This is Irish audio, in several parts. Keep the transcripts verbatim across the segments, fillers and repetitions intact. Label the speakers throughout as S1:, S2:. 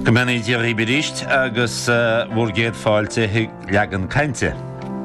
S1: Gymynnu diolch bydysht agos wrgedd ffaelte hyg legan cainte.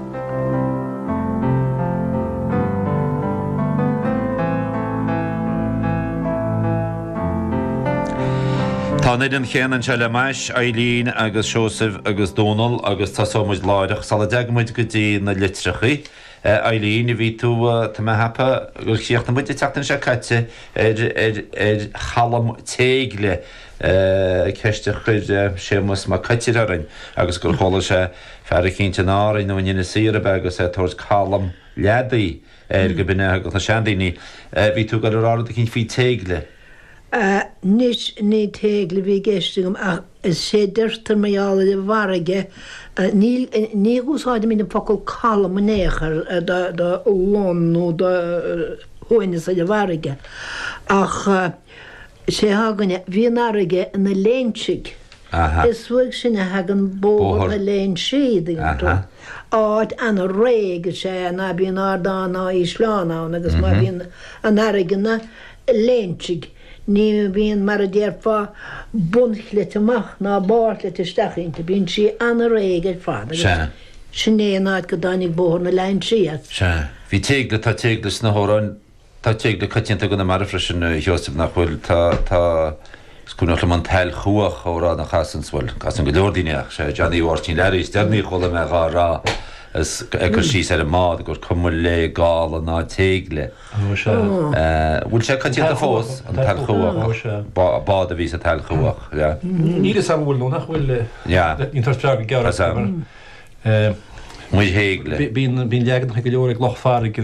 S1: Tá nid yn chen yn siarad maes Eileen agos Siosef agos Donal agos tasomwyd laedach saladegmwyd gyda na litrachi. Eileen, i fi tŵ tyma hapa gwrchiach na mwyd i tactyn siarad caite er chalam teigle cestach chyd siamus ma caite rarin agos gwrchola se fara cynta nara i nhw'n un y sir y agos e tors chalam liadau er gybynna agos na siandini. Fi tŵ gael yr arad cyn fi teigle.
S2: Nis ní teagla bhí geistigam ach is sé deirtar maiála de bharige ní úsáide mína focail calam a néchar da lón nó da hóinas a de bharige ach sé haganne bhí narige na lénsig is bhuiig sinna hagan bór na lén siad áid anna réige sé na bhíon ardána Íslána agus má bhíon an narige na lénsig. Ní bhíon mar a déirfá bunchlit amach ná báirlit isteachínta bhíon si anna réige fád. Sin éanaid go dánig bór na lein siad.
S1: Se. Bhí teagla tá teaglas na hóran tá teagla catianta go na mar freisin Joseph nach bhfuil tá sgwnach le man tail chuach ó rá na chasansfuil chasan go leordíneach sé Johnny Ortin leirís dearní chola me gá rá as egur síos ar a mád gur cumul le gáil a ná teagle. Bhfuil sé catianta fós an tail chuach bád a vís a tail chuach.
S3: Níl sam bhfuil nó nach bhfuil ín tarstrága geara sam.
S1: Mui hégle.
S3: Bín leagad na go leorag lochfárig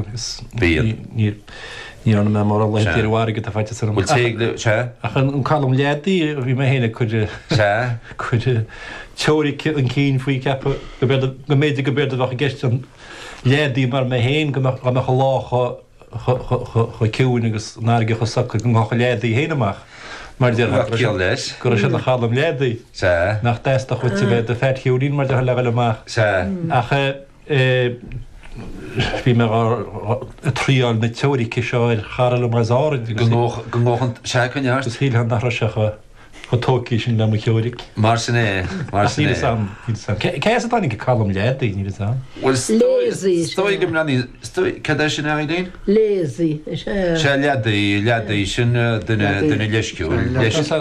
S3: ní an me mar a leint ar bhhaige a fáite san
S1: bhfuil teagle se?
S3: Ach an calam leadaí bhí me héna chuide chuide teóric an cín faoi cepa go méidir go beird a gceist an leadaí mar me héin go me lácha chu ciúin agus náige chu sac go ngacha leadaí héanaach. Mar déir
S1: leis
S3: gur sin na chalam leadaí nach déasta chuid sa bheith a fer chiúín mar de le bheile amach. Ach bhí me a tríáil na teórici seo ar charal mar záid
S1: Gomóchan se chuneart?
S3: Gus híl an nach secha chu tócí sin le teóric.
S1: Mar sin é, mar sin é.
S3: Cé a dánig go calam leadaí ní sam?
S2: Lésaí.
S1: Stoi go mnaní, cad sin Eileen?
S2: Lésaí.
S1: Se leadaí, leadaí sin duna leisciúil.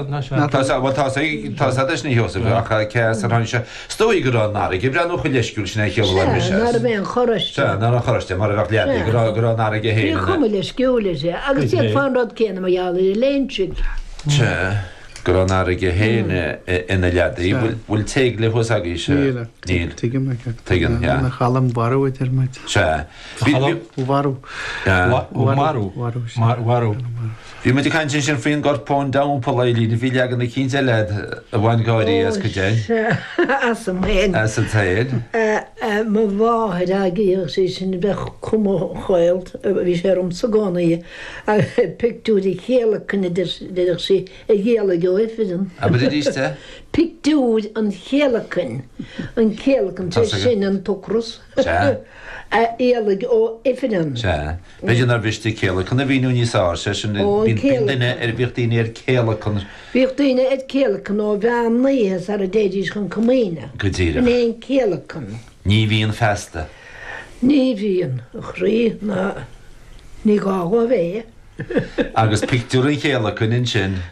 S1: Tá sa deis ní Joseph ach cé a rhain se. Stoi go rá nára, go brenn chu leisciúil sin é cheolala me se.
S2: Nar bhéon choraiste.
S1: Se, nar an choraiste, mar a bheith leadaí, go rá nára go héin.
S2: Ní chuma leisciúil sé, agus tíad fánrád céanna mar eala i lénsig.
S1: Se. Gur an ára go héine ina leadaí, bhfuil teagla hos agé se? Níl.
S4: Tuigim
S1: Tuigim, ja.
S4: Na chalam barú ar maid.
S1: Se.
S4: Warú.
S3: Warú. Warú.
S1: Bhí muid caint sin faoin gorpón dampla Eileen, bhí leagan na cínte lead a bhain gáirí as go déin.
S2: As am héin.
S1: As an taid.
S2: Má bháid a gíoch sé sin bheith cumó choilt, bhí sé rom sa gánaí, a pictú di chéala cynna dydych si a chéala go ifidyn.
S1: A byd ydiste?
S2: Pictú an chéala cyn, an chéala cyn te sin an tocrus.
S1: Se?
S2: A éalag ó ifidyn.
S1: Se. Bydyn ar fysti chéala cyn a fi nhw'n isar, se sy'n bindine er bych dyn i'r chéala cyn.
S2: Bych dyn i'r chéala cyn o fe'n neias ar y dedis cyn cymwyna.
S1: Gydira.
S2: Yn ein chéala cyn.
S1: Ní bhíon festa?
S2: Ní bhíon, chrí na ní gáha bheith.
S1: Agus pictúr an chéala chun in sin?